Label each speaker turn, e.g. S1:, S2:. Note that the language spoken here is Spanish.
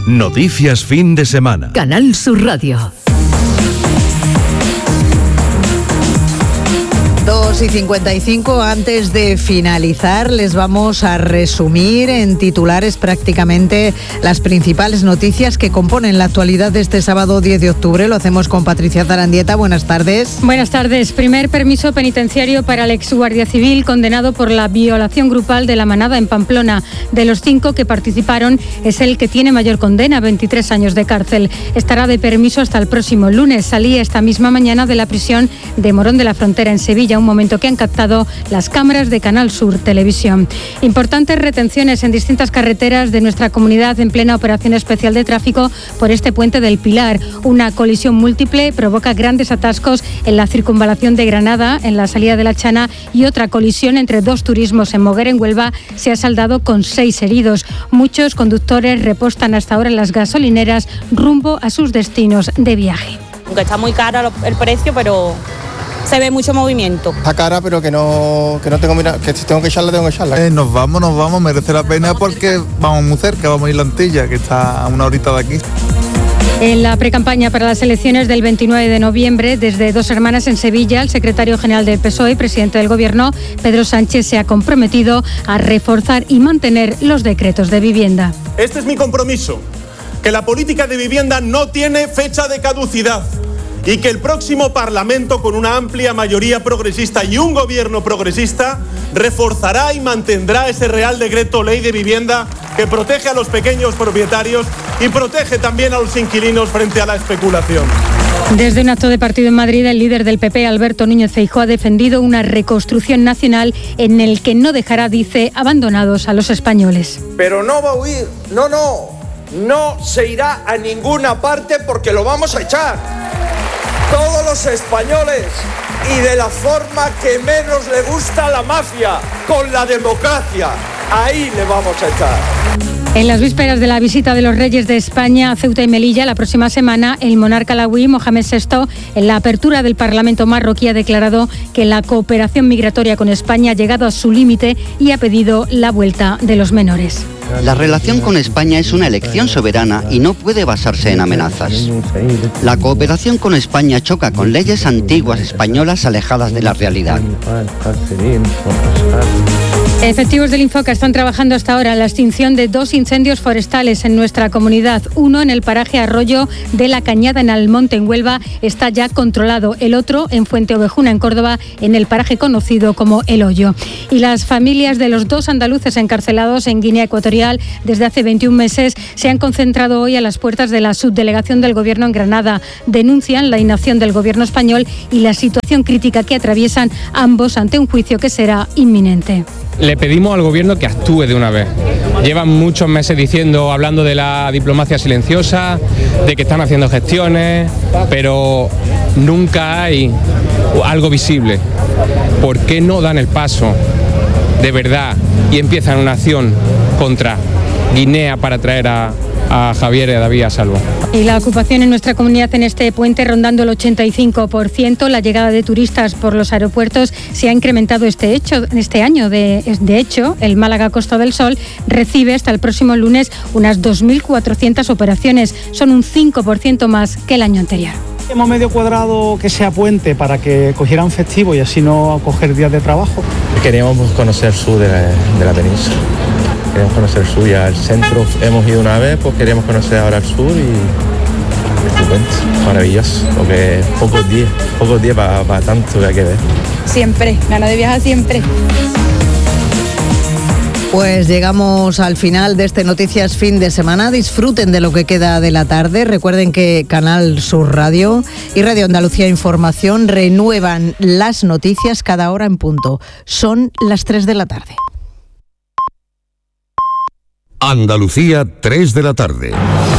S1: Noticias fin de semana.
S2: Canal Sur Radio.
S3: 2:55. Antes de finalizar, les vamos a resumir en titulares prácticamente las principales noticias que componen la actualidad de este sábado 10 de octubre. Lo hacemos con Patricia Zarandieta. Buenas tardes.
S4: Buenas tardes. Primer permiso penitenciario para el ex guardia civil condenado por la violación grupal de la manada en Pamplona. De los 5 que participaron, es el que tiene mayor condena, 23 años de cárcel. Estará de permiso hasta el próximo lunes. Salía esta misma mañana de la prisión de Morón de la Frontera, en Sevilla, un momento que han captado las cámaras de Canal Sur Televisión. Importantes retenciones en distintas carreteras de nuestra comunidad en plena operación especial de tráfico por este puente del Pilar. Una colisión múltiple provoca grandes atascos en la circunvalación de Granada, en la salida de La Chana, y otra colisión entre 2 turismos en Moguer, en Huelva, se ha saldado con 6 heridos. Muchos conductores repostan hasta ahora en las gasolineras rumbo a sus destinos de viaje.
S5: Aunque está muy caro el precio, pero se ve mucho movimiento.
S6: Está cara, pero que no tengo, mira, que si tengo que echarla.
S7: Nos vamos, merece la pena porque vamos muy cerca, vamos a ir a Antilla, que está a una horita de aquí.
S4: En la precampaña para las elecciones del 29 de noviembre, desde Dos Hermanas en Sevilla, el secretario general del PSOE y presidente del Gobierno, Pedro Sánchez, se ha comprometido a reforzar y mantener los decretos de vivienda.
S8: Este es mi compromiso, que la política de vivienda no tiene fecha de caducidad y que el próximo Parlamento, con una amplia mayoría progresista y un gobierno progresista, reforzará y mantendrá ese Real Decreto Ley de Vivienda que protege a los pequeños propietarios y protege también a los inquilinos frente a la especulación.
S4: Desde un acto de partido en Madrid, el líder del PP, Alberto Núñez Feijóo, ha defendido una reconstrucción nacional en el que no dejará, dice, abandonados a los españoles.
S9: Pero no va a huir, no se irá a ninguna parte porque lo vamos a echar. Todos los españoles, y de la forma que menos le gusta a la mafia, con la democracia, ahí le vamos a echar.
S4: En las vísperas de la visita de los reyes de España a Ceuta y Melilla la próxima semana, el monarca alauí Mohamed VI, en la apertura del Parlamento marroquí, ha declarado que la cooperación migratoria con España ha llegado a su límite y ha pedido la vuelta de los menores.
S10: La relación con España es una elección soberana y no puede basarse en amenazas. La cooperación con España choca con leyes antiguas españolas alejadas de la realidad.
S4: Efectivos del Infoca están trabajando hasta ahora en la extinción de 2 incendios forestales en nuestra comunidad. Uno en el paraje Arroyo de la Cañada, en Almonte, en Huelva, está ya controlado. El otro en Fuente Ovejuna, en Córdoba, en el paraje conocido como El Hoyo. Y las familias de los 2 andaluces encarcelados en Guinea Ecuatorial desde hace 21 meses se han concentrado hoy a las puertas de la subdelegación del Gobierno en Granada. Denuncian la inacción del Gobierno español y la situación crítica que atraviesan ambos ante un juicio que será inminente.
S11: Le pedimos al Gobierno que actúe de una vez. Llevan muchos meses hablando de la diplomacia silenciosa, de que están haciendo gestiones, pero nunca hay algo visible. ¿Por qué no dan el paso de verdad y empiezan una acción contra Guinea para traer a Javier y a David a salvo?
S4: Y la ocupación en nuestra comunidad en este puente rondando el 85%. La llegada de turistas por los aeropuertos se ha incrementado este año. De hecho, el Málaga Costa del Sol recibe hasta el próximo lunes unas 2.400 operaciones. Son un 5% más que el año anterior.
S12: Hemos medio cuadrado que sea puente para que cogieran festivo y así no coger días de trabajo.
S13: Queríamos conocer el sur de la península. Queremos conocer el sur, ya el centro hemos ido una vez, pues queríamos conocer ahora el sur y estupendo, maravilloso, porque pocos días para tanto que hay que ver.
S14: Siempre, ganas de viajar siempre.
S3: Pues llegamos al final de este Noticias Fin de Semana. Disfruten de lo que queda de la tarde. Recuerden que Canal Sur Radio y Radio Andalucía Información renuevan las noticias cada hora en punto. Son las 3 de la tarde.
S1: Andalucía, 3 de la tarde.